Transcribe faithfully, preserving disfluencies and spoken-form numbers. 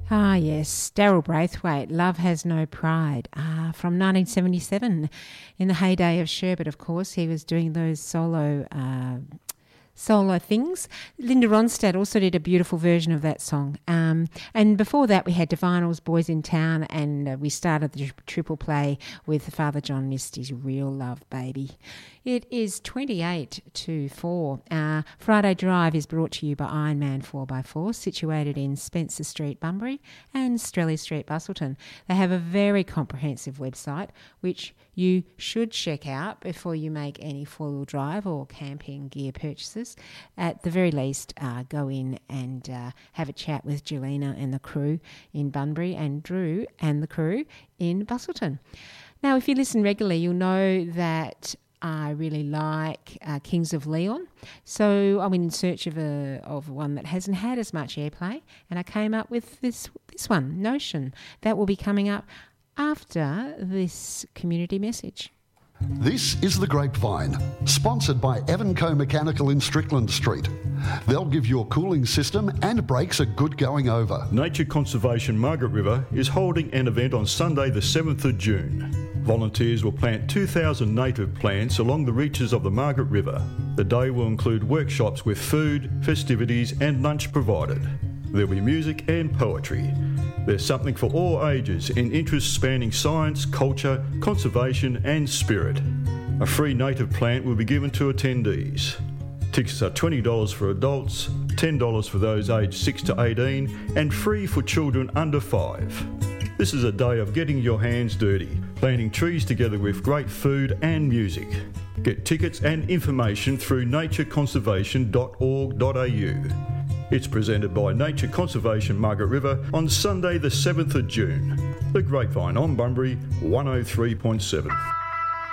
Ah, yes, Daryl Braithwaite, Love Has No Pride, ah, from nineteen seventy-seven. In the heyday of Sherbet, of course, he was doing those solo uh, solo things. Linda Ronstadt also did a beautiful version of that song. Um, and before that, we had Divinals, Boys in Town, and uh, we started the triple play with Father John Misty's Real Love Baby. It is twenty-eight to four. Uh, Friday Drive is brought to you by Ironman four by four, situated in Spencer Street, Bunbury, and Strelly Street, Busselton. They have a very comprehensive website, which you should check out before you make any four-wheel drive or camping gear purchases. At the very least, uh, go in and uh, have a chat with Jelena and the crew in Bunbury and Drew and the crew in Busselton. Now, if you listen regularly, you'll know that I really like uh, Kings of Leon. So I went in search of a of one that hasn't had as much airplay, and I came up with this this one, Notion. That will be coming up after this community message. This is The Grapevine, sponsored by Evanco Mechanical in Strickland Street. They'll give your cooling system and brakes a good going over. Nature Conservation Margaret River is holding an event on Sunday the seventh of June. Volunteers will plant two thousand native plants along the reaches of the Margaret River. The day will include workshops with food, festivities and lunch provided. There'll be music and poetry. There's something for all ages in interests spanning science, culture, conservation and spirit. A free native plant will be given to attendees. Tickets are twenty dollars for adults, ten dollars for those aged six to eighteen and free for children under five. This is a day of getting your hands dirty, planting trees together with great food and music. Get tickets and information through nature conservation dot org dot a u. It's presented by Nature Conservation Margaret River on Sunday the seventh of June. The Grapevine on Bunbury one oh three point seven.